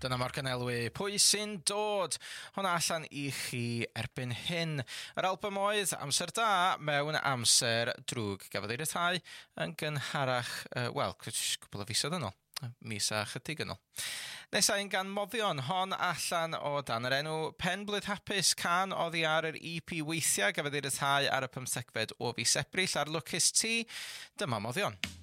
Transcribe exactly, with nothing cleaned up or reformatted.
Dyna mor ganelwi Pwy sy'n dod? Honna allan i chi erbyn hyn. Yr album oedd Amser Da mewn amser drwg gafodd ei ryddhau yn gynharach, uh, wel, cwbl o fisoedd yn ôl, mis a chydig yn ôl. Nesau'n gan Moddion, hon allan o dan yr enw Penblwydd Hapus, can oddi ar yr E P weithiau gafodd ei ryddhau ar y pymthegfed o fis Ebrill ar Lwcus T. Dyma Moddion.